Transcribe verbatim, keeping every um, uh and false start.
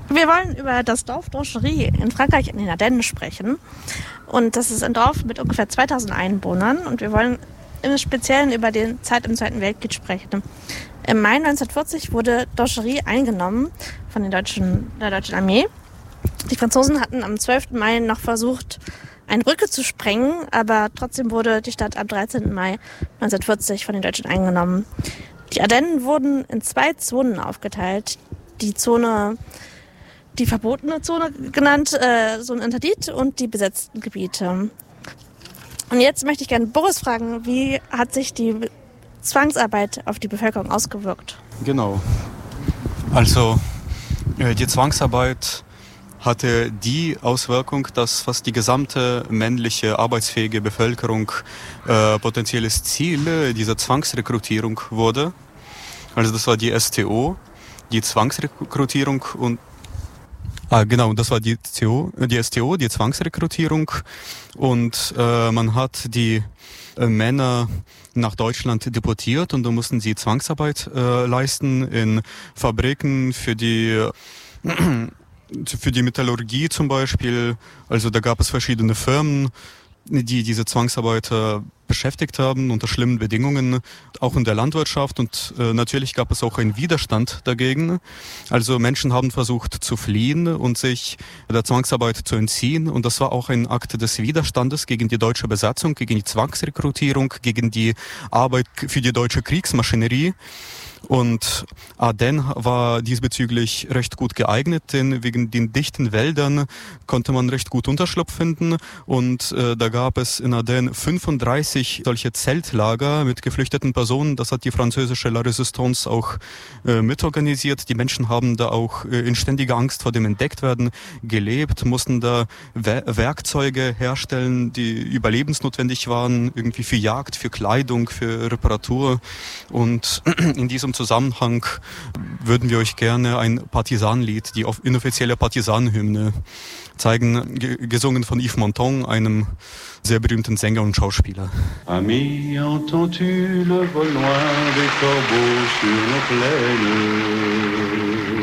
Wir wollen über das Dorf d'Anchery in Frankreich in den Ardennen sprechen. Und das ist ein Dorf mit ungefähr zweitausend Einwohnern. Und wir wollen im Speziellen über die Zeit im Zweiten Weltkrieg sprechen. Im Mai neunzehnhundertvierzig wurde d'Anchery eingenommen von den deutschen, der deutschen Armee. Die Franzosen hatten am zwölften Mai noch versucht, eine Brücke zu sprengen, aber trotzdem wurde die Stadt am dreizehnten Mai neunzehnhundertvierzig von den Deutschen eingenommen. Die Ardennen wurden in zwei Zonen aufgeteilt. Die Zone, die verbotene Zone genannt, äh, so ein Interdit, und die besetzten Gebiete. Und jetzt möchte ich gerne Boris fragen, wie hat sich die Zwangsarbeit auf die Bevölkerung ausgewirkt? Genau. Also äh, die Zwangsarbeit hatte die Auswirkung, dass fast die gesamte männliche arbeitsfähige Bevölkerung äh, potenzielles Ziel dieser Zwangsrekrutierung wurde. Also das war die S T O, die Zwangsrekrutierung und Ah, genau, das war die, C O, die S T O, die Zwangsrekrutierung, und äh, man hat die äh, Männer nach Deutschland deportiert und da mussten sie Zwangsarbeit äh, leisten in Fabriken für die äh, für die Metallurgie zum Beispiel. Also da gab es verschiedene Firmen, die diese Zwangsarbeiter beschäftigt haben unter schlimmen Bedingungen, auch in der Landwirtschaft, und äh, natürlich gab es auch einen Widerstand dagegen. Also Menschen haben versucht zu fliehen und sich der Zwangsarbeit zu entziehen, und das war auch ein Akt des Widerstandes gegen die deutsche Besatzung, gegen die Zwangsrekrutierung, gegen die Arbeit für die deutsche Kriegsmaschinerie. Und Ardennes war diesbezüglich recht gut geeignet, denn wegen den dichten Wäldern konnte man recht gut Unterschlupf finden. Und äh, da gab es in Ardennes fünfunddreißig solche Zeltlager mit geflüchteten Personen. Das hat die französische La Résistance auch äh, mitorganisiert. Die Menschen haben da auch äh, in ständiger Angst vor dem Entdecktwerden gelebt, mussten da We- Werkzeuge herstellen, die überlebensnotwendig waren, irgendwie für Jagd, für Kleidung, für Reparatur. Und in diesem Zusammenhang würden wir euch gerne ein Partisanenlied, die inoffizielle Partisanenhymne, zeigen, g- gesungen von Yves Montand, einem sehr berühmten Sänger und Schauspieler. Ami, entends-tu le vol loin des corbeaux sur nos plaines?